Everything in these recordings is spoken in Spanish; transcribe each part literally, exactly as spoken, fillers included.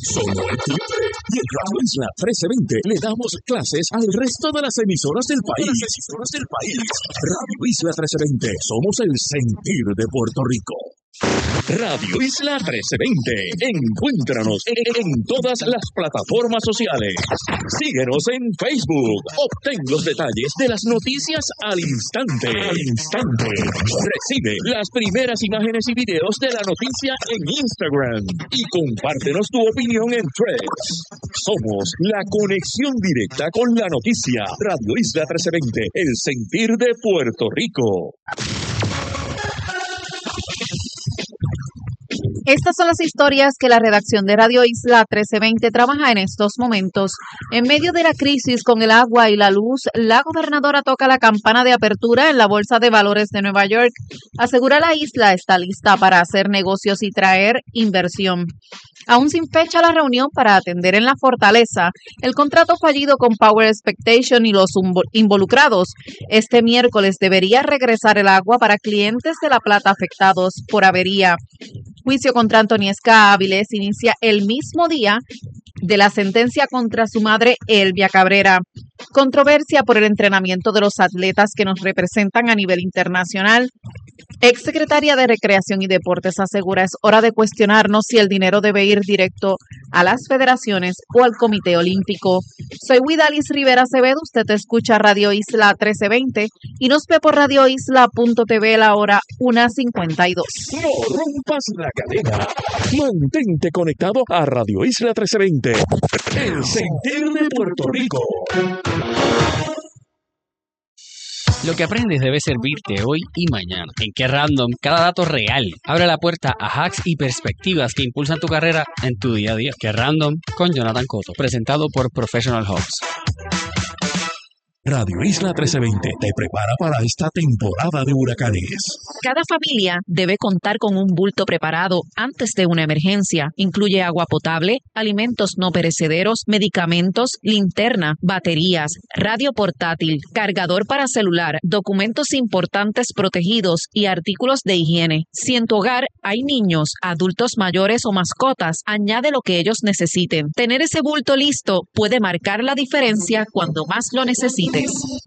solo el triple. Y en Radio Isla trece veinte le damos clases al resto de las emisoras del país. Las emisoras del país. Radio Isla trece veinte, somos el sentir de Puerto Rico. Radio Isla trece veinte. Encuéntranos en, en todas las plataformas sociales. Síguenos en Facebook. Obtén los detalles de las noticias al instante. Al instante. Recibe las primeras imágenes y videos de la noticia en Instagram. Y compártenos tu opinión en Threads. Somos la conexión directa con la noticia. Radio Isla trece veinte. El sentir de Puerto Rico. Estas son las historias que la redacción de Radio Isla trece veinte trabaja en estos momentos. En medio de la crisis con el agua y la luz, la gobernadora toca la campana de apertura en la Bolsa de Valores de Nueva York. Asegura la isla está lista para hacer negocios y traer inversión. Aún sin fecha la reunión para atender en la fortaleza el contrato fallido con Power Expectation y los involucrados. Este miércoles debería regresar el agua para clientes de La Plata afectados por avería. Juicio contra Antoniesca Áviles inicia el mismo día de la sentencia contra su madre Elvia Cabrera. Controversia por el entrenamiento de los atletas que nos representan a nivel internacional. Exsecretaria de Recreación y Deportes asegura es hora de cuestionarnos si el dinero debe ir directo a las federaciones o al Comité Olímpico. Soy Widalis Rivera Acevedo, usted te escucha Radio Isla trece veinte y nos ve por radio isla punto t v la hora una cincuenta y dos. No rompas la cadena. Mantente conectado a Radio Isla trece veinte. El sentir de Puerto Rico. Lo que aprendes debe servirte hoy y mañana. En Qué Random, cada dato real abre la puerta a hacks y perspectivas que impulsan tu carrera en tu día a día. Qué Random con Jonathan Cotto, presentado por Professional Hubs. Radio Isla trece veinte te prepara para esta temporada de huracanes. Cada familia debe contar con un bulto preparado antes de una emergencia. Incluye agua potable, alimentos no perecederos, medicamentos, linterna, baterías, radio portátil, cargador para celular, documentos importantes protegidos y artículos de higiene. Si en tu hogar hay niños, adultos mayores o mascotas, añade lo que ellos necesiten. Tener ese bulto listo puede marcar la diferencia cuando más lo necesites.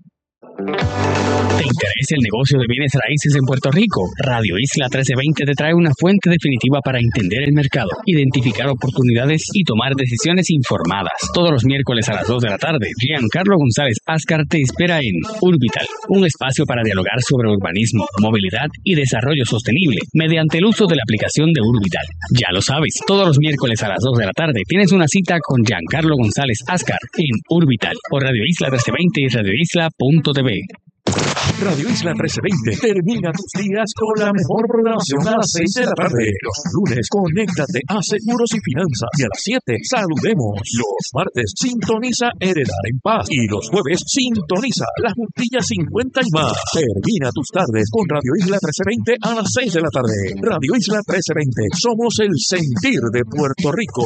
¿Te interesa el negocio de bienes raíces en Puerto Rico? Radio Isla trece veinte te trae una fuente definitiva para entender el mercado, identificar oportunidades y tomar decisiones informadas. Todos los miércoles a las dos de la tarde, Giancarlo González Ascar te espera en Urbital, un espacio para dialogar sobre urbanismo, movilidad y desarrollo sostenible mediante el uso de la aplicación de Urbital. Ya lo sabes, todos los miércoles a las dos de la tarde tienes una cita con Giancarlo González Ascar en Urbital por Radio Isla trece veinte y radio isla punto t v. Radio Isla trece veinte termina tus días con la mejor programación a las seis de la tarde. Los lunes, conéctate a Seguros y Finanzas. Y a las siete, saludemos. Los martes, sintoniza Heredar en Paz. Y los jueves, sintoniza La Juntilla cincuenta y más. Termina tus tardes con Radio Isla trece veinte a las seis de la tarde. Radio Isla trece veinte, somos el sentir de Puerto Rico.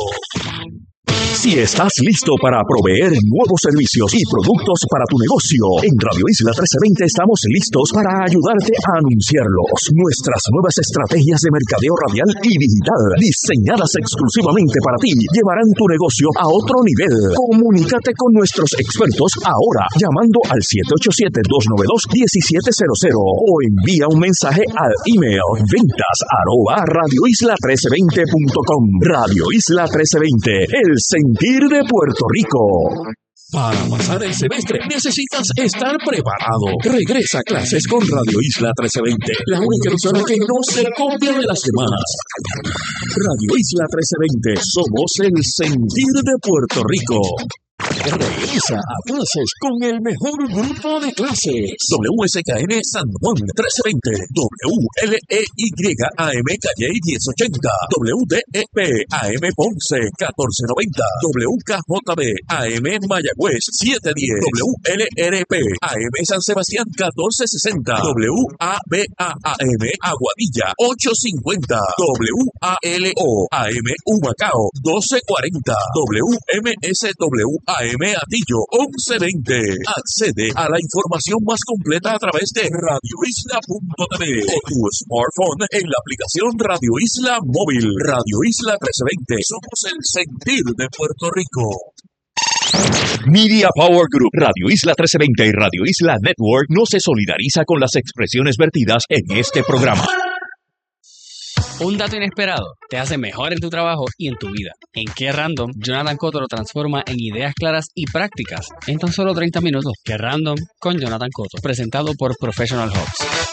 Si estás listo para proveer nuevos servicios y productos para tu negocio, en Radio Isla trece veinte estamos listos para ayudarte a anunciarlos. Nuestras nuevas estrategias de mercadeo radial y digital, diseñadas exclusivamente para ti, llevarán tu negocio a otro nivel. Comunícate con nuestros expertos ahora, llamando al siete ocho siete, dos nueve dos, uno siete cero cero o envía un mensaje al email ventas arroba radio isla trece veinte punto com. Radio Isla trece veinte, el sentir de Puerto Rico. Para pasar el semestre necesitas estar preparado. Regresa a clases con Radio Isla trece veinte, la única emisora que no se copia de las demás. Radio Isla trece veinte, somos el sentir de Puerto Rico. Regresa a clases con el mejor grupo de clases. W S K N San Juan trece veinte, W L E Y A M Calle diez ochenta, W D E P A M Ponce catorce noventa, W K J B A M Mayagüez siete diez, W L R P A M San Sebastián catorce sesenta, W A B A A M Aguadilla ocho cincuenta, W A L O A M Humacao doce cuarenta, W M S W A M M. Atillo once veinte. Accede a la información más completa a través de radio isla punto t v o tu smartphone en la aplicación Radio Isla Móvil. Radio Isla trece veinte. Somos el sentir de Puerto Rico. Media Power Group, Radio Isla trece veinte y Radio Isla Network no se solidariza con las expresiones vertidas en este programa. Un dato inesperado te hace mejor en tu trabajo y en tu vida. En Qué Random, Jonathan Cotto lo transforma en ideas claras y prácticas en tan solo treinta minutos. Qué Random con Jonathan Cotto, presentado por Professional Hubs.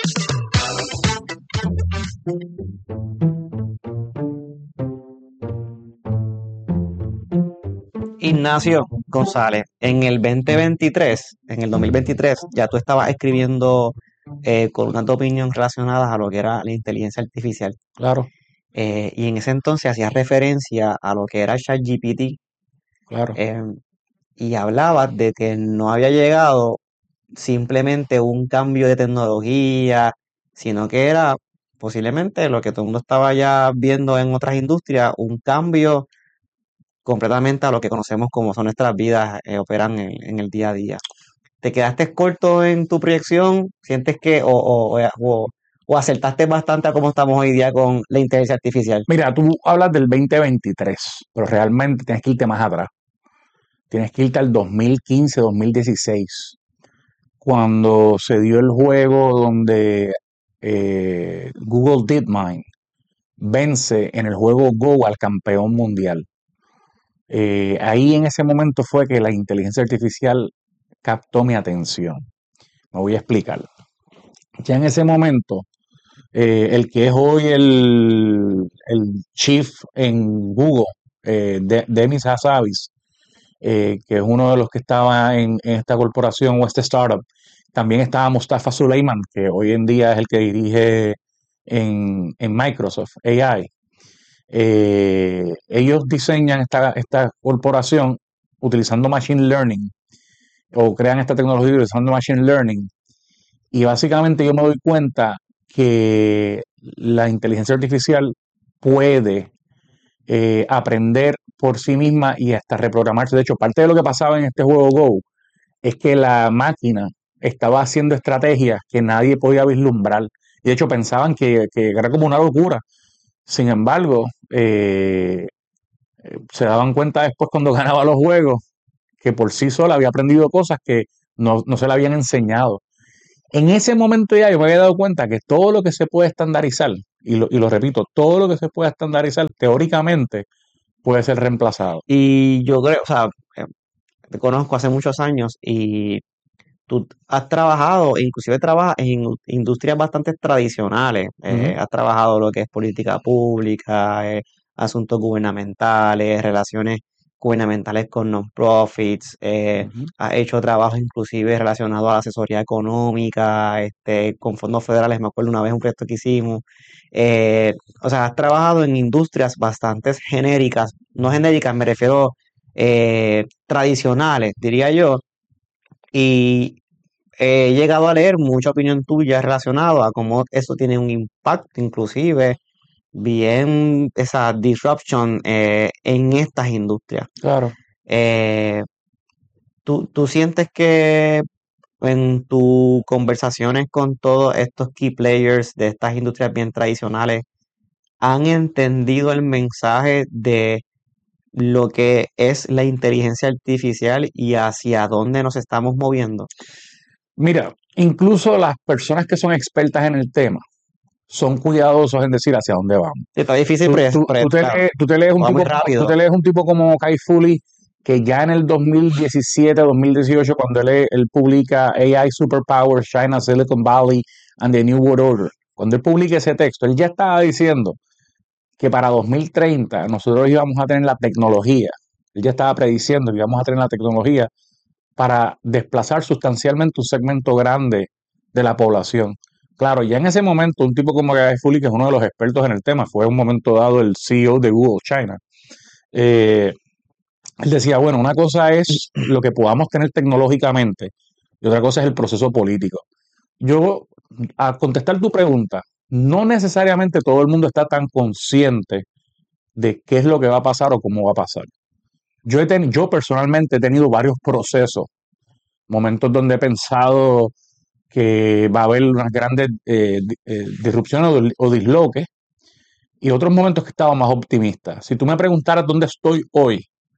Ignacio González, en el veinte veintitrés, en el dos mil veintitrés, ya tú estabas escribiendo eh, columnas de opinión relacionadas a lo que era la inteligencia artificial. Claro, Eh, y en ese entonces hacías referencia a lo que era ChatGPT claro. eh, y hablabas de que no había llegado simplemente un cambio de tecnología, sino que era posiblemente lo que todo el mundo estaba ya viendo en otras industrias, un cambio completamente a lo que conocemos como son nuestras vidas, eh, operan en, en el día a día. ¿Te quedaste corto en tu proyección? ¿Sientes que o, o, o, o acertaste bastante a cómo estamos hoy día con la inteligencia artificial? Mira, tú hablas del veinte veintitrés, pero realmente tienes que irte más atrás. Tienes que irte al dos mil quince, dos mil dieciséis, cuando se dio el juego donde eh, Google DeepMind vence en el juego Go al campeón mundial. Eh, ahí en ese momento fue que la inteligencia artificial captó mi atención. Me voy a explicar. Ya en ese momento, eh, el que es hoy el, el chief en Google, eh, de, Demis Hassabis, eh, que es uno de los que estaba en, en esta corporación o este startup, también estaba Mustafa Suleyman, que hoy en día es el que dirige en, en Microsoft A I. Eh, ellos diseñan esta, esta corporación utilizando Machine Learning o crean esta tecnología utilizando Machine Learning y básicamente yo me doy cuenta que la inteligencia artificial puede eh, aprender por sí misma y hasta reprogramarse. De hecho, parte de lo que pasaba en este juego Go es que la máquina estaba haciendo estrategias que nadie podía vislumbrar y de hecho pensaban que, que era como una locura. Sin embargo, eh, se daban cuenta después cuando ganaba los juegos que por sí sola había aprendido cosas que no, no se le habían enseñado. En ese momento ya yo me había dado cuenta que todo lo que se puede estandarizar, y lo, y lo repito, todo lo que se puede estandarizar teóricamente puede ser reemplazado. Y yo creo, o sea, eh, te conozco hace muchos años y tú has trabajado, inclusive trabajas en industrias bastante tradicionales. Eh, Ujú. has trabajado lo que es política pública, eh, asuntos gubernamentales, relaciones gubernamentales con non-profits. Eh, Ujú. has hecho trabajo inclusive relacionado a la asesoría económica, este, con fondos federales. Me acuerdo una vez un proyecto que hicimos. Eh, o sea, has trabajado en industrias bastante genéricas, no genéricas, me refiero eh, tradicionales, diría yo. Y he llegado a leer mucha opinión tuya relacionada a cómo eso tiene un impacto, inclusive, bien esa disruption eh, en estas industrias. Claro. Eh, ¿tú, tú sientes que en tus conversaciones con todos estos key players de estas industrias bien tradicionales han entendido el mensaje de lo que es la inteligencia artificial y hacia dónde nos estamos moviendo? Mira, incluso las personas que son expertas en el tema son cuidadosos en decir hacia dónde vamos. Sí, está difícil, Tú, pero, tú- pero tú te, claro, lees, tú te lees un va muy tipo, como- tú rápido. te lees un tipo como Kai Fu Lee, que ya en el dos mil diecisiete, dos mil dieciocho, cuando él, él publica A I Superpowers, China, Silicon Valley and the New World Order, cuando él publica ese texto, él ya estaba diciendo que para dos mil treinta nosotros íbamos a tener la tecnología, él ya estaba prediciendo que íbamos a tener la tecnología para desplazar sustancialmente un segmento grande de la población. Claro, ya en ese momento, un tipo como Guy Fully, que es uno de los expertos en el tema, fue un momento dado el C E O de Google China. Eh, él decía, bueno, una cosa es lo que podamos tener tecnológicamente y otra cosa es el proceso político. Yo, a contestar tu pregunta, no necesariamente todo el mundo está tan consciente de qué es lo que va a pasar o cómo va a pasar. yo, he ten, yo personalmente he tenido varios procesos, momentos donde he pensado que va a haber unas grandes eh, eh, disrupciones o, o disloques, y otros momentos que estaba más optimista. Si tú me preguntaras dónde estoy hoy,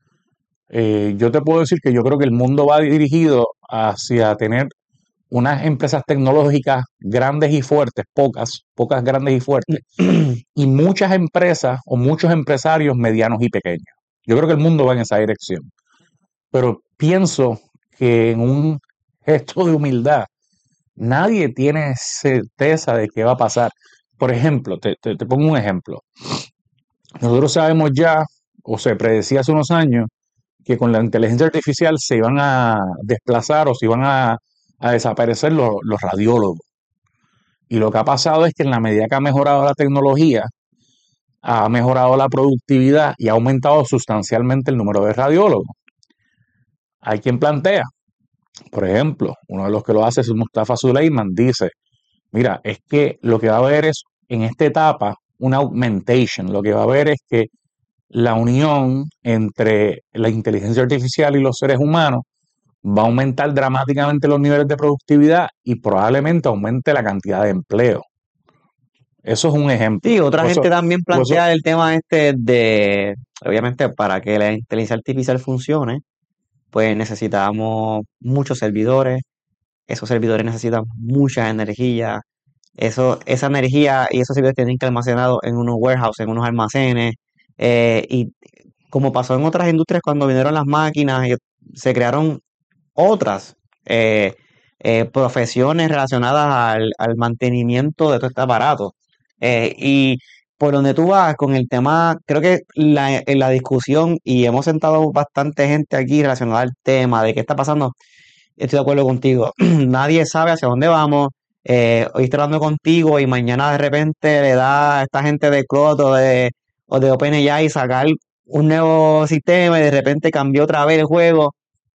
eh, yo te puedo decir que yo creo que el mundo va dirigido hacia tener unas empresas tecnológicas grandes y fuertes, pocas, pocas grandes y fuertes, y muchas empresas o muchos empresarios medianos y pequeños. Yo creo que el mundo va en esa dirección. Pero pienso que en un gesto de humildad, nadie tiene certeza de qué va a pasar. Por ejemplo, te, te, te pongo un ejemplo. Nosotros sabemos ya, o se predecía hace unos años, que con la inteligencia artificial se iban a desplazar o se iban a, a desaparecer los, los radiólogos. Y lo que ha pasado es que en la medida que ha mejorado la tecnología, ha mejorado la productividad y ha aumentado sustancialmente el número de radiólogos. Hay quien plantea, por ejemplo, uno de los que lo hace es Mustafa Suleiman, dice, mira, es que lo que va a haber es en esta etapa una augmentation, lo que va a haber es que la unión entre la inteligencia artificial y los seres humanos va a aumentar dramáticamente los niveles de productividad y probablemente aumente la cantidad de empleo. Eso es un ejemplo. Sí, otra Por gente eso, también por eso, plantea el tema este de, obviamente, para que la inteligencia artificial funcione, pues necesitamos muchos servidores, esos servidores necesitan mucha energía, eso, esa energía y esos servidores tienen que almacenarlos en unos warehouses, en unos almacenes, eh, y como pasó en otras industrias cuando vinieron las máquinas, y se crearon otras eh, eh, profesiones relacionadas al, al mantenimiento de todo este aparato. Eh, y por donde tú vas con el tema, creo que la, en la discusión, y hemos sentado bastante gente aquí relacionada al tema de qué está pasando, estoy de acuerdo contigo. Nadie sabe hacia dónde vamos. Eh, hoy estoy hablando contigo y mañana de repente le da a esta gente de Cloud o de, o de OpenAI sacar un nuevo sistema y de repente cambió otra vez el juego.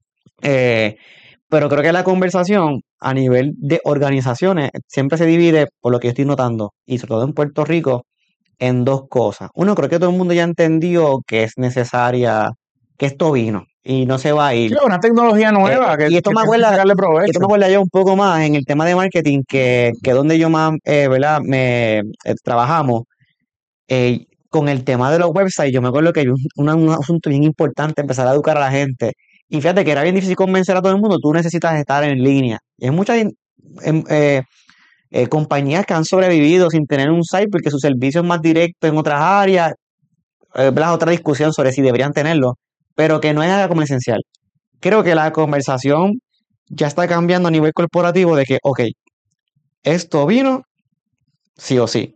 Eh, pero creo que la conversación a nivel de organizaciones siempre se divide, por lo que yo estoy notando, y sobre todo en Puerto Rico, en dos cosas. Uno, creo que todo el mundo ya entendió que es necesaria, que esto vino y no se va a ir. sí, una tecnología Eh, nueva que, y esto que me tienes que acuerda, sacarle y esto provecho. me acuerda yo un poco más en el tema de marketing, que, que donde yo más, eh, ¿verdad? Me eh, trabajamos eh, con el tema de los websites. Yo me acuerdo que hay un, una- un asunto bien importante, empezar a educar a la gente. Y fíjate que era bien difícil convencer a todo el mundo, tú necesitas estar en línea. Y hay muchas in- em- eh, eh, compañías que han sobrevivido sin tener un site porque su servicio es más directo en otras áreas, eh, ¿verdad? Otra discusión sobre si deberían tenerlo, pero que no es algo como esencial. Creo que la conversación ya está cambiando a nivel corporativo de que, ok, esto vino sí o sí.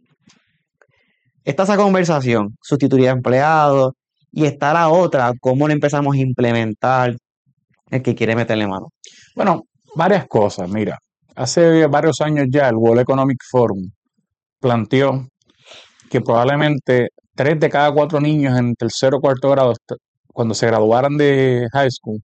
Está esa conversación, sustituir a empleados, y está la otra, cómo le empezamos a implementar el que quiere meterle mano. Bueno, varias cosas. Mira, hace varios años ya el World Economic Forum planteó que probablemente tres de cada cuatro niños en tercero o cuarto grado, est- cuando se graduaran de high school,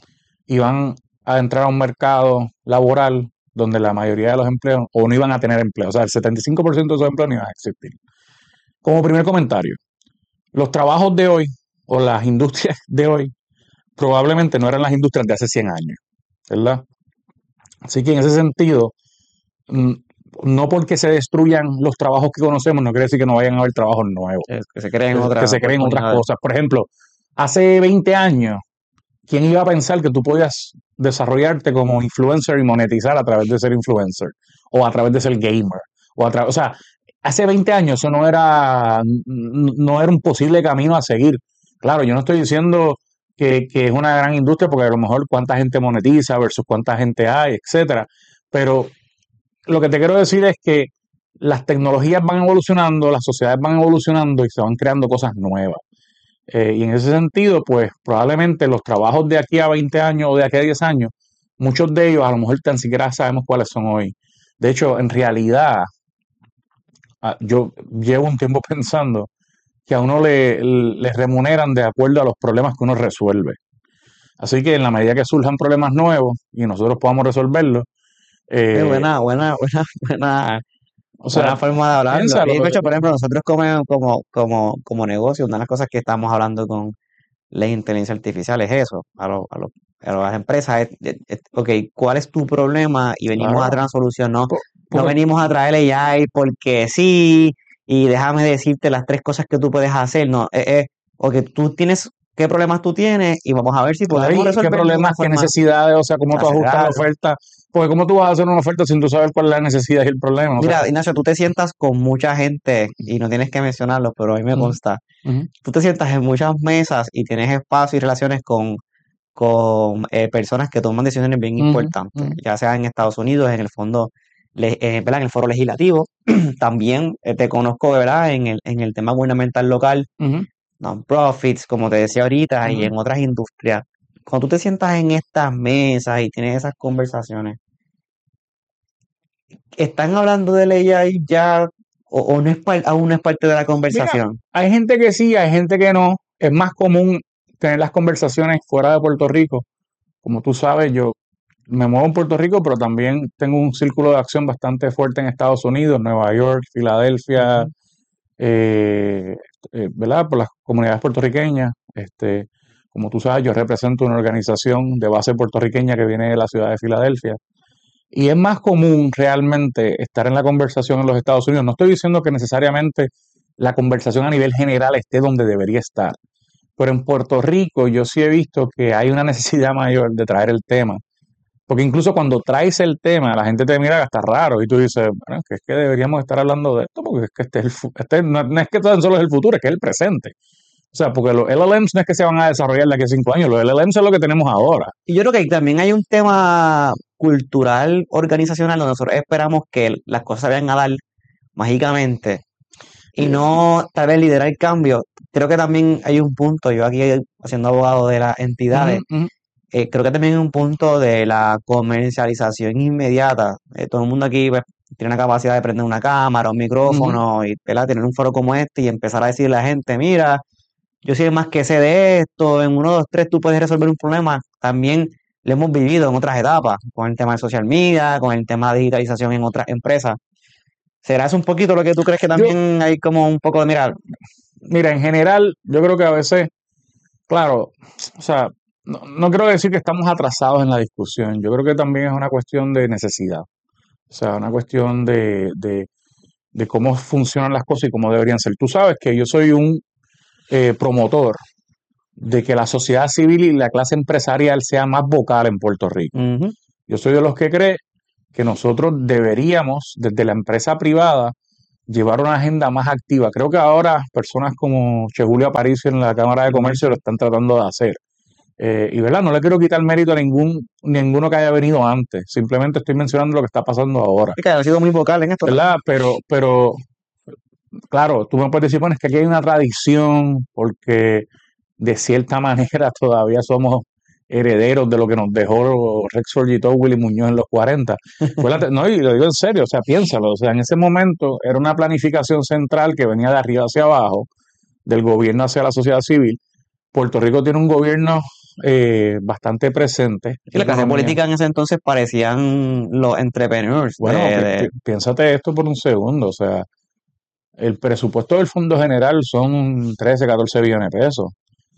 iban a entrar a un mercado laboral donde la mayoría de los empleos o no iban a tener empleo. O sea, el setenta y cinco por ciento de esos empleos no iban a existir. Como primer comentario, los trabajos de hoy o las industrias de hoy probablemente no eran las industrias de hace cien años, ¿verdad? Así que en ese sentido, mm, no porque se destruyan los trabajos que conocemos, no quiere decir que no vayan a haber trabajos nuevos, Que, que se creen que, que otras se creen otras oportunidades. cosas. Por ejemplo, hace veinte años, ¿quién iba a pensar que tú podías desarrollarte como influencer y monetizar a través de ser influencer? O a través de ser gamer. O, a tra- o sea, hace veinte años eso no era, n- no era un posible camino a seguir. Claro, yo no estoy diciendo que, que es una gran industria porque a lo mejor cuánta gente monetiza versus cuánta gente hay, etcétera. Pero lo que te quiero decir es que las tecnologías van evolucionando, las sociedades van evolucionando y se van creando cosas nuevas. Eh, y en ese sentido, pues probablemente los trabajos de aquí a veinte años o de aquí a diez años, muchos de ellos a lo mejor tan siquiera sabemos cuáles son hoy. De hecho, en realidad, ah, yo llevo un tiempo pensando que a uno le, le remuneran de acuerdo a los problemas que uno resuelve. Así que en la medida que surjan problemas nuevos y nosotros podamos resolverlos, Eh, eh, buena, buena, buena, buena, o buena sea, forma de hablarlo. piénsalo. Y de hecho, por ejemplo, nosotros como, como, como, como negocio, una de las cosas que estamos hablando con, la inteligencia artificial, es eso, a, lo- a, lo- a las empresas, es, es- es, ok, ¿cuál es tu problema? Y venimos a Claro. traer una solución, no, Po- no Porque, venimos a traer A I porque sí, y déjame decirte las tres cosas que tú puedes hacer, no, es, es, ok, tú tienes, ¿qué problemas tú tienes? Y vamos a ver si claro, podemos y qué resolverlo de una problemas, qué forma necesidades, o sea, cómo tú ajustas la racional. oferta. Porque cómo tú vas a hacer una oferta sin tú saber cuál es la necesidad y el problema. O sea, Mira, Ignacio, tú te sientas con mucha gente, y no tienes que mencionarlo, pero a mí me ujú, consta, ujú, tú te sientas en muchas mesas y tienes espacio y relaciones con, con eh, personas que toman decisiones bien ujú, importantes, ujú, ya sea en Estados Unidos, en el fondo, le- eh, ¿verdad? En el foro legislativo, también eh, te conozco, ¿verdad? En el, en el tema gubernamental local, ujú, non-profits, como te decía ahorita, y ujú. en otras industrias. Cuando tú te sientas en estas mesas y tienes esas conversaciones, ¿están hablando de ley ahí ya o, o no es par- aún no es parte de la Mira, conversación? hay gente que sí, hay gente que no. Es más común tener las conversaciones fuera de Puerto Rico. Como tú sabes, yo me muevo en Puerto Rico, pero también tengo un círculo de acción bastante fuerte en Estados Unidos, Nueva York, Filadelfia, Ujú. eh, eh, ¿verdad? Por las comunidades puertorriqueñas. Este, como tú sabes, yo represento una organización de base puertorriqueña que viene de la ciudad de Filadelfia. Y es más común realmente estar en la conversación en los Estados Unidos. No estoy diciendo que necesariamente la conversación a nivel general esté donde debería estar, pero en Puerto Rico yo sí he visto que hay una necesidad mayor de traer el tema. Porque incluso cuando traes el tema, la gente te mira hasta raro y tú dices, bueno, que es que deberíamos estar hablando de esto, porque es que este es el, fu- este no, no es que tan solo es el futuro, es que es el presente. O sea, porque los L L Ms no es que se van a desarrollar de aquí a cinco años, los L L Ms es lo que tenemos ahora. Y yo creo que también hay un tema cultural, organizacional, donde nosotros esperamos que las cosas se vayan a dar mágicamente y Eh, no tal vez liderar el cambio. Creo que también hay un punto, yo aquí siendo abogado de las entidades, ujú, ujú, eh, creo que también hay un punto de la comercialización inmediata. Eh, todo el mundo aquí pues, tiene la capacidad de prender una cámara, un ujú. micrófono y ¿verdad? Tener un foro como este y empezar a decirle a la gente, mira, yo soy el más que sé de esto, en uno, dos, tres tú puedes resolver un problema. También lo hemos vivido en otras etapas, con el tema de social media, con el tema de digitalización en otras empresas. ¿Será eso un poquito lo que tú crees que Yo, también hay como un poco de mirar? mira, en general, yo creo que a veces, claro, o sea, no, no quiero decir que estamos atrasados en la discusión, yo creo que también es una cuestión de necesidad, o sea, una cuestión de, de, de cómo funcionan las cosas y cómo deberían ser. Tú sabes que yo soy un eh, promotor de que la sociedad civil y la clase empresarial sea más vocal en Puerto Rico. Ujú. Yo soy de los que cree que nosotros deberíamos, desde la empresa privada, llevar una agenda más activa. Creo que ahora personas como Che Julio Aparicio en la Cámara de Comercio lo están tratando de hacer. Eh, y verdad, no le quiero quitar mérito a ningún, ninguno que haya venido antes. Simplemente estoy mencionando lo que está pasando ahora. Y que ha sido muy vocal en esto también. ¿Verdad? Pero, pero, claro, tú me puedes decir, bueno, es que aquí hay una tradición, porque de cierta manera todavía somos herederos de lo que nos dejó Rexford G. Willy Muñoz en los cuarenta. Fue la te- no, y lo digo en serio, o sea, piénsalo, o sea, en ese momento era una planificación central que venía de arriba hacia abajo, del gobierno hacia la sociedad civil. Puerto Rico tiene un gobierno eh, bastante presente Y en la la clase economía. política en ese entonces parecían los entrepreneurs de, Bueno, pi- de- pi- piénsate esto por un segundo, o sea, el presupuesto del Fondo General son trece, catorce billones de pesos.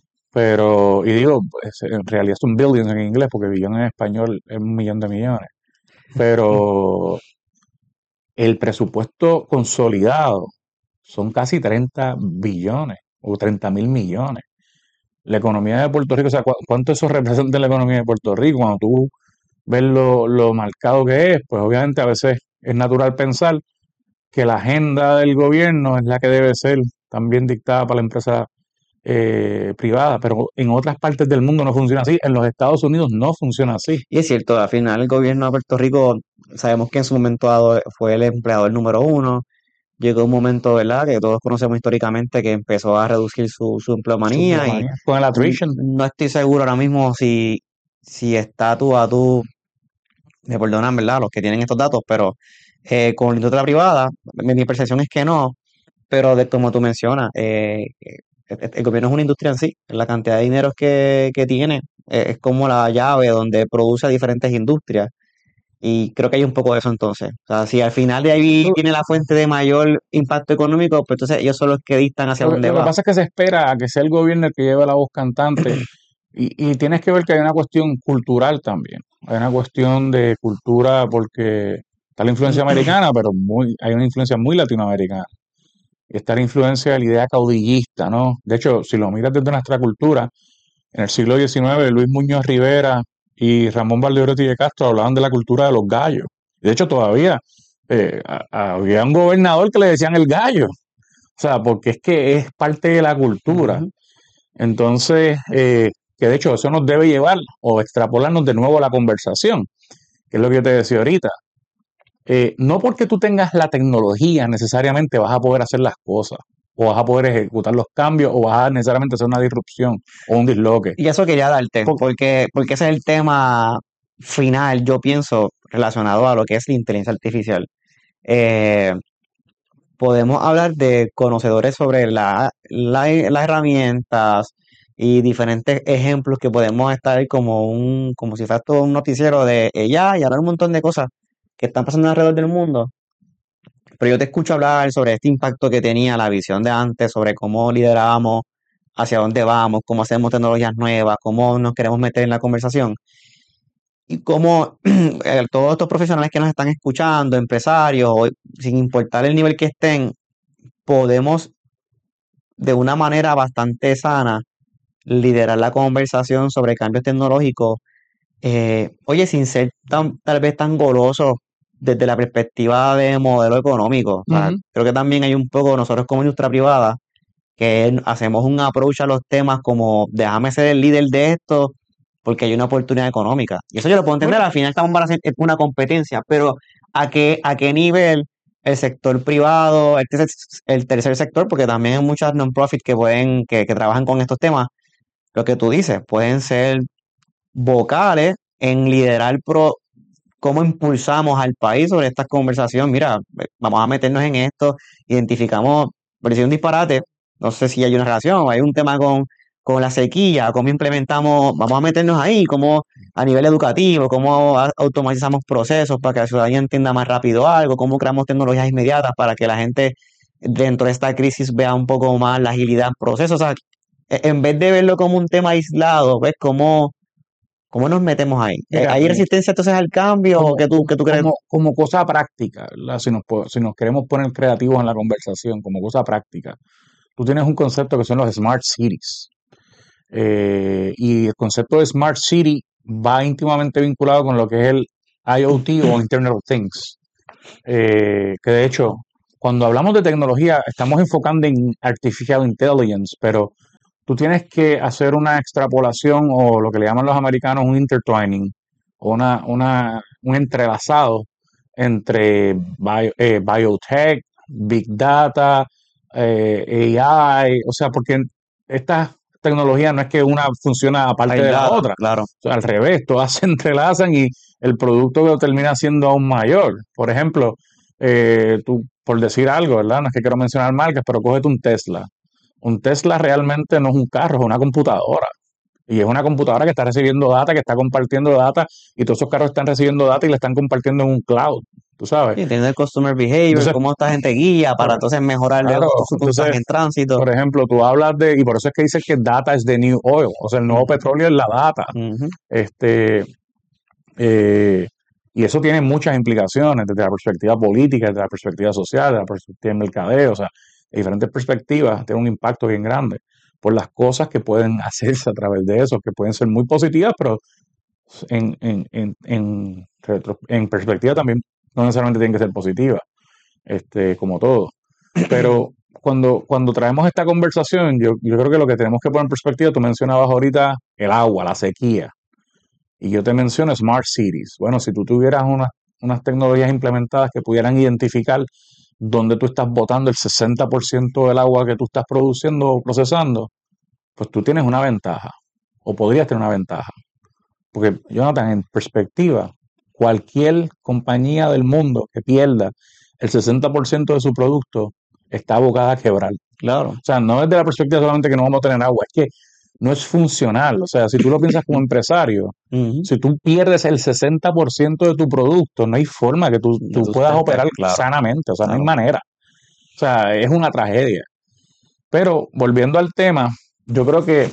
Pero, y digo, pues, en realidad son billions en inglés, porque billón en español es un millón de millones. Pero el presupuesto consolidado son casi treinta billones o treinta mil millones. La economía de Puerto Rico, o sea, ¿cu- ¿cuánto eso representa en la economía de Puerto Rico? Cuando tú ves lo, lo marcado que es, pues obviamente a veces es natural pensar que la agenda del gobierno es la que debe ser también dictada para la empresa eh, privada, pero en otras partes del mundo no funciona así. En los Estados Unidos no funciona así. Y es cierto, al final el gobierno de Puerto Rico, sabemos que en su momento dado fue el empleador número uno. Llegó un momento, ¿verdad?, que todos conocemos históricamente que empezó a reducir su, su empleomanía y Subdiomanía. Con el n- attrition. no estoy seguro ahora mismo si, si está tú a tú, me perdonan, ¿verdad?, los que tienen estos datos, pero eh, con la industria privada, mi, mi percepción es que no, pero de como tú mencionas, eh, eh, el, el gobierno es una industria en sí, la cantidad de dinero que, que tiene eh, es como la llave donde produce a diferentes industrias Y creo que hay un poco de eso entonces. O sea, si al final de ahí viene la fuente de mayor impacto económico, pues entonces ellos son los que dictan hacia Lo, que dónde lo que va. pasa es que se espera a que sea el gobierno el que lleve la voz cantante y, y tienes que ver que hay una cuestión cultural también. Hay una cuestión de cultura porque está la influencia americana, pero muy, hay una influencia muy latinoamericana. Y está la influencia de la idea caudillista, ¿no? De hecho, si lo miras desde nuestra cultura, en el siglo diecinueve, Luis Muñoz Rivera y Ramón Valdeoriotti de Castro hablaban de la cultura de los gallos. De hecho, todavía eh, a- había un gobernador que le decían el gallo. O sea, porque es que es parte de la cultura. Ujú. Entonces, eh, que de hecho eso nos debe llevar o extrapolarnos de nuevo a la conversación, que es lo que yo te decía ahorita. Eh, no porque tú tengas la tecnología necesariamente vas a poder hacer las cosas, o vas a poder ejecutar los cambios, o vas a necesariamente hacer una disrupción o un disloque. Y eso quería darte, Por- porque, porque ese es el tema final, yo pienso, relacionado a lo que es la inteligencia artificial. Eh, Podemos hablar de conocedores sobre la, la- las herramientas y diferentes ejemplos que podemos estar como un, como si fuera todo un noticiero de ella y hablar un montón de cosas que están pasando alrededor del mundo. Pero yo te escucho hablar sobre este impacto que tenía la visión de antes, sobre cómo liderábamos, hacia dónde vamos, cómo hacemos tecnologías nuevas, cómo nos queremos meter en la conversación y cómo eh, todos estos profesionales que nos están escuchando, empresarios, o sin importar el nivel que estén, podemos de una manera bastante sana liderar la conversación sobre cambios tecnológicos, eh, oye, sin ser tan, tal vez tan goloso desde la perspectiva de modelo económico. O sea, Ujú. creo que también hay un poco, nosotros como industria privada, que hacemos un approach a los temas como déjame ser el líder de esto porque hay una oportunidad económica. Y eso yo lo puedo entender, Bueno, al final estamos para hacer una competencia, pero ¿a qué, a qué nivel el sector privado, el tercer, el tercer sector, porque también hay muchas non-profit que pueden, que, que trabajan con estos temas, lo que tú dices, pueden ser vocales en liderar pro, cómo impulsamos al país sobre esta conversación? Mira, vamos a meternos en esto, identificamos, parecía un disparate, no sé si hay una relación, o hay un tema con, con la sequía, cómo implementamos, vamos a meternos ahí, cómo a nivel educativo, cómo a- automatizamos procesos para que la ciudadanía entienda más rápido algo, cómo creamos tecnologías inmediatas para que la gente dentro de esta crisis vea un poco más la agilidad en procesos. O sea, e- en vez de verlo como un tema aislado, ¿ves cómo, cómo nos metemos ahí? Eh, mira, ¿Hay mi- resistencia entonces al cambio o como, que tú, que tú crees? como, como cosa práctica, ¿verdad? Si nos, po- si nos queremos poner creativos en la conversación, como cosa práctica, tú tienes un concepto que son los smart cities. Eh, y el concepto de Smart City va íntimamente vinculado con lo que es el IoT o Internet of Things. Eh, que de hecho, cuando hablamos de tecnología, estamos enfocando en Artificial Intelligence, pero tú tienes que hacer una extrapolación o lo que le llaman los americanos un intertwining, o una, una, un entrelazado entre bio- eh, biotech, big data, eh, A I, o sea, porque estas tecnologías no es que una funciona aparte de la Aislada, otra, claro. o sea, al revés, todas se entrelazan y el producto termina siendo aún mayor. Por ejemplo, eh, tú, por decir algo, ¿verdad? No es que quiero mencionar marcas, pero cógete un Tesla. Un Tesla realmente no es un carro, es una computadora. Y es una computadora que está recibiendo data, que está compartiendo data, y todos esos carros están recibiendo data y le están compartiendo en un cloud, tú sabes. Sí, entiende el customer behavior, Entonces, cómo esta gente guía para por- entonces mejorarle claro, su entonces, puntaje en tránsito. por ejemplo, tú hablas de, y por eso es que dice que data es the new oil, o sea, el nuevo Ujú, petróleo es la data. ujú. Este, eh, y eso tiene muchas implicaciones desde la perspectiva política, desde la perspectiva social, desde la perspectiva del mercadeo, o sea, de diferentes perspectivas, tiene un impacto bien grande por las cosas que pueden hacerse a través de eso, que pueden ser muy positivas, pero en, en, en, en, retro- en perspectiva también no necesariamente tienen que ser positivas, este, como todo. Pero cuando, cuando traemos esta conversación, yo, yo creo que lo que tenemos que poner en perspectiva, tú mencionabas ahorita el agua, la sequía. Y yo te menciono Smart Cities. Bueno, si tú tuvieras unas, unas tecnologías implementadas que pudieran identificar dónde tú estás botando el sesenta por ciento del agua que tú estás produciendo o procesando, pues tú tienes una ventaja, o podrías tener una ventaja. Porque, Jonathan, en perspectiva, cualquier compañía del mundo que pierda el sesenta por ciento de su producto está abocada a quebrar. Claro. O sea, no es de la perspectiva solamente que no vamos a tener agua, es que no es funcional. O sea, si tú lo piensas como empresario, Ujú. si tú pierdes el sesenta por ciento de tu producto, no hay forma que tú, De tú tus puedas ventas, operar claro, sanamente, o sea, no hay claro. manera. O sea, es una tragedia. Pero volviendo al tema, yo creo que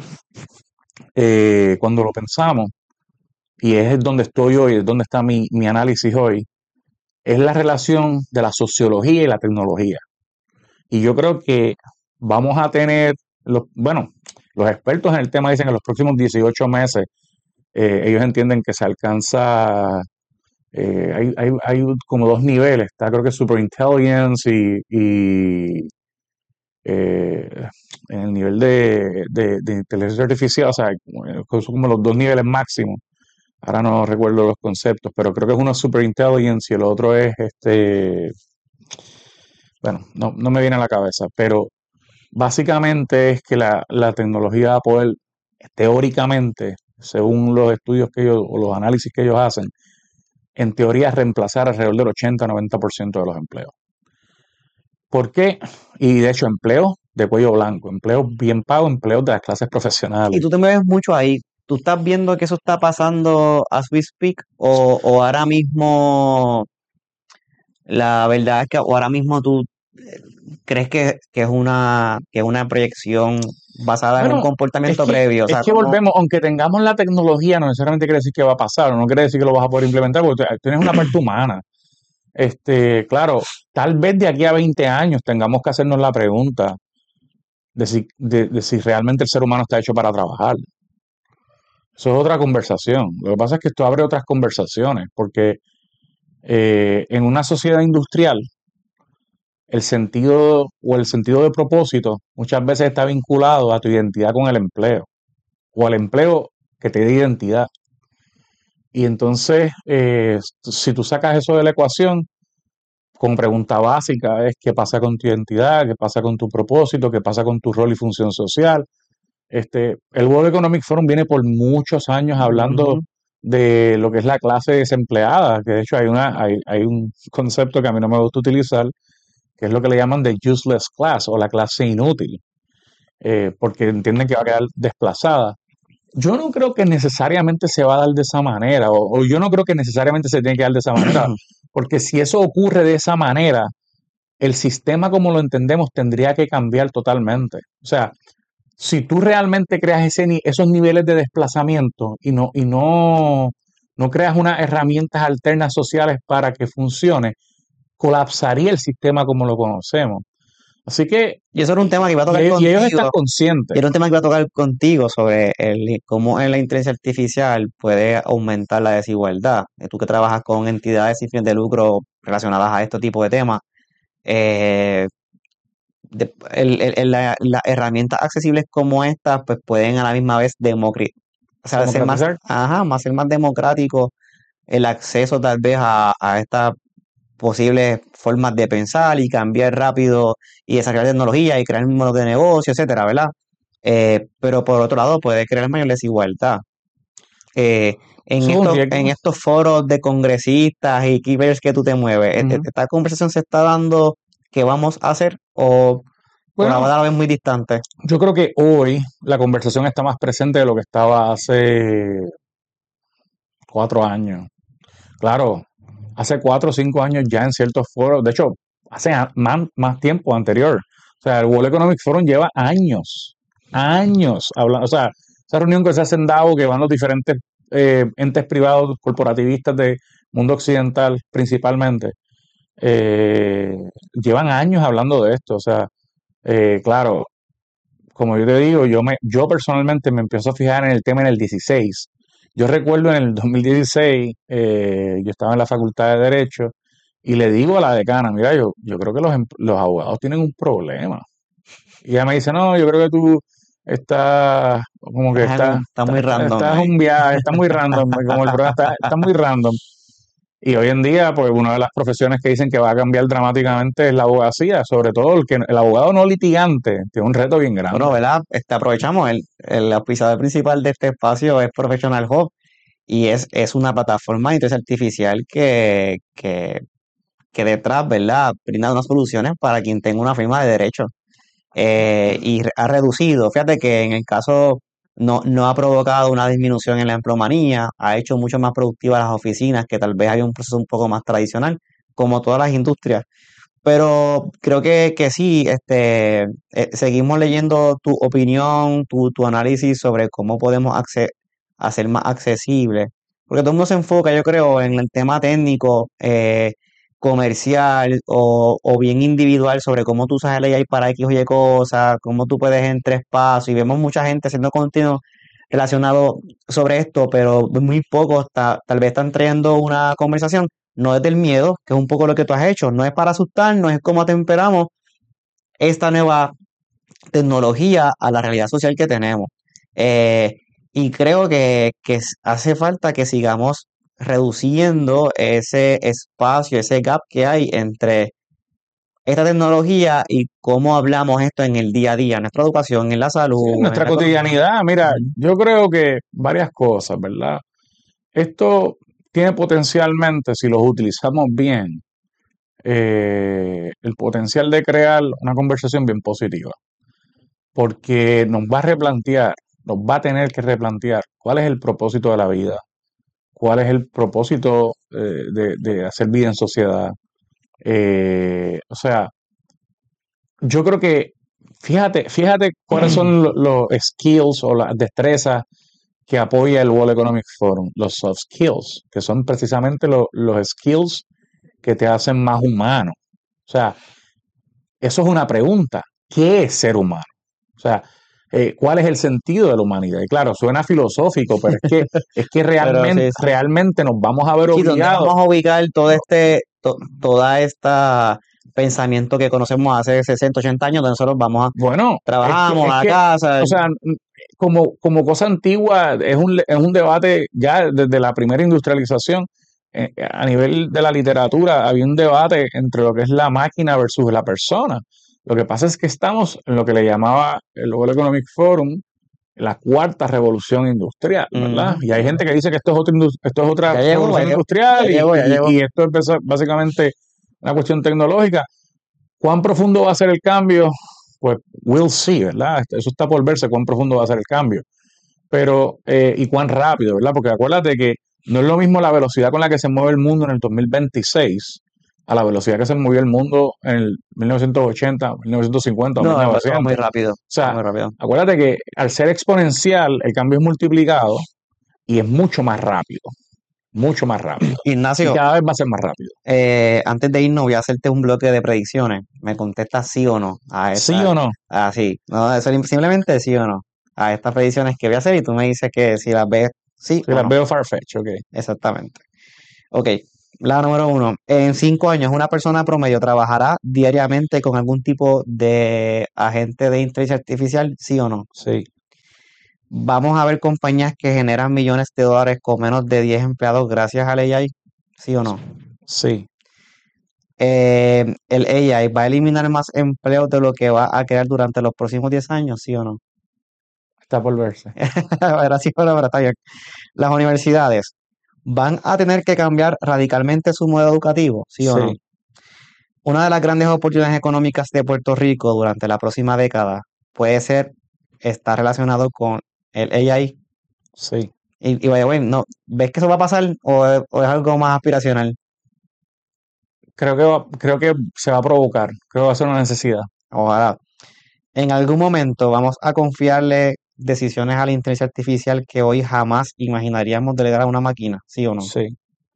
eh, cuando lo pensamos, y es donde estoy hoy, es donde está mi, mi análisis hoy, es la relación de la sociología y la tecnología. Y yo creo que vamos a tener, los, bueno, los expertos en el tema dicen que en los próximos dieciocho meses eh, ellos entienden que se alcanza, eh, hay, hay, hay como dos niveles, está creo que superintelligence y, y eh, en el nivel de, de, de inteligencia artificial, o sea, son como los dos niveles máximos. Ahora no recuerdo los conceptos, pero creo que es uno superintelligence y el otro es este, bueno, no, no me viene a la cabeza, pero básicamente es que la, la tecnología va a poder, teóricamente, según los estudios que ellos, o los análisis que ellos hacen, en teoría reemplazar alrededor del ochenta a noventa por ciento de los empleos. ¿Por qué? Y de hecho, empleos de cuello blanco, empleos bien pagos, empleos de las clases Y profesionales. tú te mueves mucho ahí. ¿Tú estás viendo que eso está pasando as we speak? O, o ahora mismo, la verdad es que o ahora mismo tú eh, crees que, que es una, que es una proyección basada en un Bueno, es comportamiento que, previo. O es sea, que como, volvemos, aunque tengamos la tecnología, no necesariamente quiere decir que va a pasar, o no quiere decir que lo vas a poder implementar, porque tú- tienes una parte humana. Este, claro, tal vez de aquí a veinte años tengamos que hacernos la pregunta de si, de, de si realmente el ser humano está hecho para trabajar. Eso es otra conversación. Lo que pasa es que esto abre otras conversaciones, porque eh, en una sociedad industrial, el sentido o el sentido de propósito muchas veces está vinculado a tu identidad con el empleo, o al empleo que te dé identidad. Y entonces, eh, si tú sacas eso de la ecuación, con pregunta básica es qué pasa con tu identidad, qué pasa con tu propósito, qué pasa con tu rol y función social. Este, el World Economic Forum viene por muchos años hablando ujú, de lo que es la clase desempleada, que de hecho hay, una, hay, hay un concepto que a mí no me gusta utilizar, que es lo que le llaman the useless class o la clase inútil, eh, porque entienden que va a quedar desplazada. Yo no creo que necesariamente se va a dar de esa manera, o, o yo no creo que necesariamente se tiene que dar de esa manera, porque si eso ocurre de esa manera, el sistema como lo entendemos tendría que cambiar totalmente. O sea, si tú realmente creas ese, ni- esos niveles de desplazamiento y no, y no, no creas unas herramientas alternas sociales para que funcione, colapsaría el sistema como lo conocemos. Así que, y eso era un tema que iba a y, tocar ellos- y ellos están contigo. conscientes. Y era un tema que iba a tocar contigo sobre el, cómo en la inteligencia artificial puede aumentar la desigualdad. Eh, Tú que trabajas con entidades sin fines de lucro relacionadas a este tipo de temas, eh, de- el- el- el- la- las herramientas accesibles como estas, pues pueden a la misma vez democri- o sea, ser más, Democratizar. ajá, más ser más democrático el acceso tal vez a, a estas posibles formas de pensar y cambiar rápido y desarrollar tecnología y crear modelos de negocio, etcétera, ¿verdad? Eh, pero por otro lado puede crear mayor desigualdad. Eh, en Eso es un estos, en riesgo. estos foros de congresistas y keyplayers que tú te mueves, ¿e- e- Ujú. ¿esta conversación se está dando qué vamos a hacer o por Bueno, ahora la ves muy distante? yo creo que hoy la conversación está más presente de lo que estaba hace cuatro años. Claro, hace cuatro o cinco años ya en ciertos foros, de hecho, hace a- más, más tiempo anterior. O sea, el World Economic Forum lleva años, años hablando. O sea, esa reunión que se hace en Davos, que van los diferentes eh, entes privados corporativistas del mundo occidental principalmente, eh, llevan años hablando de esto. O sea, eh, claro, como yo te digo, yo, me, yo personalmente me empiezo a fijar en el tema en el dieciséis. Yo recuerdo en el dos mil dieciséis, eh, yo estaba en la Facultad de Derecho y le digo a la decana, mira, yo, yo creo que los, em- los abogados tienen un problema. Y ella me dice, no, yo creo que tú estás, como que Estás en estás, un- está muy estás, random estás ahí. un viaje, está muy random, como el programa está, está muy random. Y hoy en día, pues una de las profesiones que dicen que va a cambiar dramáticamente es la abogacía, sobre todo el que el abogado no litigante tiene un reto bien Bueno, grande. ¿verdad? Este, aprovechamos, el, el auspiciador principal de este espacio es Professional Hub y es, es una plataforma de inteligencia artificial que, que, que detrás, ¿verdad? Brinda unas soluciones para quien tenga una firma de derecho. Eh, y re- ha reducido, fíjate que en el caso no, no ha provocado una disminución en la empleomanía, ha hecho mucho más productivas las oficinas, que tal vez había un proceso un poco más tradicional, como todas las industrias. Pero creo que, que sí, este, eh, seguimos leyendo tu opinión, tu, tu análisis sobre cómo podemos acce- hacer más accesible. Porque todo el mundo se enfoca, yo creo, en el tema técnico, eh, comercial o, o bien individual sobre cómo tú usas el A I para X o Y cosas, cómo tú puedes en tres pasos. Y vemos mucha gente haciendo contenido relacionado sobre esto, pero muy pocos ta- tal vez están trayendo una conversación no desde el miedo, que es un poco lo que tú has hecho, no es para asustarnos, es como atemperamos esta nueva tecnología a la realidad social que tenemos. Eh, y creo que, que s- hace falta que sigamos reduciendo ese espacio, ese gap que hay entre esta tecnología y cómo hablamos esto en el día a día, en nuestra educación, en la Sí, en salud, en nuestra la economía. cotidianidad, mira, Ujú. yo creo que varias cosas, ¿verdad? Esto tiene potencialmente, si los utilizamos bien, eh, el potencial de crear una conversación bien positiva, porque nos va a replantear, nos va a tener que replantear cuál es el propósito de la vida, cuál es el propósito eh, de, de hacer vida en sociedad. Eh, o sea, yo creo que, fíjate, fíjate cuáles son lo- los skills o las destrezas que apoya el World Economic Forum, los soft skills, que son precisamente lo- los skills que te hacen más humano. O sea, eso es una pregunta. ¿Qué es ser humano? O sea, eh, ¿cuál es el sentido de la humanidad? Y claro, suena filosófico, pero es que, es que Pero realmente, sí, sí. realmente nos vamos a ver Sí, ¿dónde obligados. vamos a ubicar todo este, to- toda esta pensamiento que conocemos hace sesenta, ochenta años, donde nosotros vamos a, Bueno, es que, trabajamos es a la que, casa? o sea, n- como, como cosa antigua, es un, es un debate ya desde la primera industrialización. Eh, a nivel de la literatura, había un debate entre lo que es la máquina versus la persona. Lo que pasa es que estamos en lo que le llamaba el World Economic Forum la cuarta revolución industrial, ¿verdad? Ujú, Y hay gente ujú. que dice que esto es, otro indu- esto es otra Ya llegó, ya revolución llegó, ya industrial y, llegó, ya y- llegó. y esto es basa- básicamente una cuestión tecnológica. ¿Cuán profundo va a ser el cambio? Pues we'll see, ¿verdad? Eso está por verse, cuán profundo va a ser el cambio. Pero, eh, y cuán rápido, ¿verdad? Porque acuérdate que no es lo mismo la velocidad con la que se mueve el mundo en el dos mil veintiséis a la velocidad que se movió el mundo en el mil novecientos ochenta, mil novecientos cincuenta o No, esto va muy mil novecientos. rápido, O sea, muy rápido. acuérdate que al ser exponencial, el cambio es multiplicado y es mucho más rápido, mucho más rápido. Y Ignacio, cada vez va a ser más rápido. eh, antes de irnos voy a hacerte un bloque de predicciones. ¿Me contestas sí o no a ¿Sí esta? o no? Ah, sí. No, eso es simplemente sí o no a estas predicciones que voy a hacer y tú me dices que si las ves sí Si o las no. veo farfetch, ok. Exactamente. Ok, la número uno. En cinco años, una persona promedio trabajará diariamente con algún tipo de agente de inteligencia artificial, ¿sí o no? Sí, Vamos a ver compañías que generan millones de dólares con menos de diez empleados gracias al A I, ¿sí o no? sí. Eh, el A I va a eliminar más empleos de lo que va a crear durante los próximos diez años, ¿sí o no? Está por verse. Ahora sí, pero ahora está bien. Las universidades van a tener que cambiar radicalmente su modelo educativo, ¿sí o no? Sí, Una de las grandes oportunidades económicas de Puerto Rico durante la próxima década puede ser estar relacionado con el A I. sí. Y, y by the way, no, ¿ves que eso va a pasar o, es- o es algo más aspiracional? Creo que, va- creo que se va a provocar. Creo que va a ser una necesidad. Ojalá. En algún momento vamos a confiarle decisiones a la inteligencia artificial que hoy jamás imaginaríamos delegar a una máquina, ¿sí o no? Sí.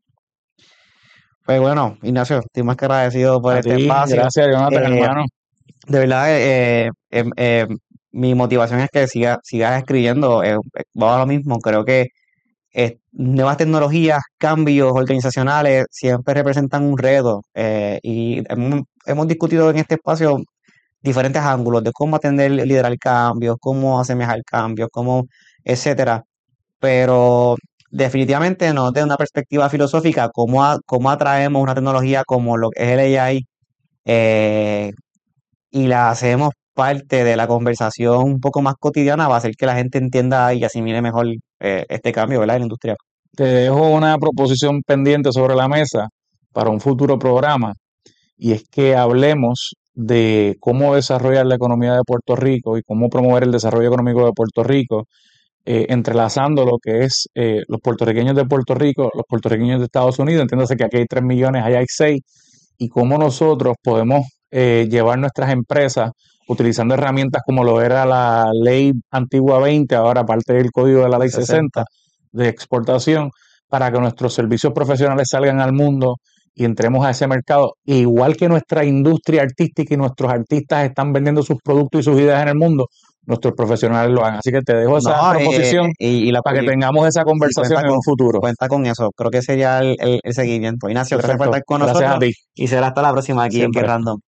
Pues bueno, Ignacio, estoy más que agradecido por A este ti, espacio. gracias, Jonathan, Eh, hermano. de verdad, eh, eh, eh, mi motivación es que siga, sigas escribiendo. Eh, eh, va a lo mismo, creo que eh, nuevas tecnologías, cambios organizacionales siempre representan un reto. Eh, y hemos, hemos discutido en este espacio diferentes ángulos de cómo atender, liderar cambios, cómo asemejar cambios, cómo, etcétera. Pero definitivamente no desde una perspectiva filosófica, cómo, a- cómo atraemos una tecnología como lo que es el A I eh, y la hacemos parte de la conversación un poco más cotidiana, va a hacer que la gente entienda y asimile mejor eh, este cambio, ¿verdad? En la industria. Te dejo una proposición pendiente sobre la mesa para un futuro programa y es que hablemos de cómo desarrollar la economía de Puerto Rico y cómo promover el desarrollo económico de Puerto Rico eh, entrelazando lo que es eh, los puertorriqueños de Puerto Rico, los puertorriqueños de Estados Unidos, entiéndase que aquí hay tres millones, allá hay seis, y cómo nosotros podemos eh, llevar nuestras empresas utilizando herramientas como lo era la ley antigua veinte, ahora parte del código de la ley sesenta de exportación, para que nuestros servicios profesionales salgan al mundo y entremos a ese mercado, igual que nuestra industria artística y nuestros artistas están vendiendo sus productos y sus ideas en el mundo, nuestros profesionales lo hagan. Así que te dejo esa No, eh, proposición y, y la, para que y- tengamos esa y conversación cuenta en con, un futuro. cuenta con eso. Creo que sería el, el- el seguimiento. Ignacio, gracias por Perfecto. estar con Gracias a nosotros ti. y será hasta la próxima aquí en Siempre. Que Random.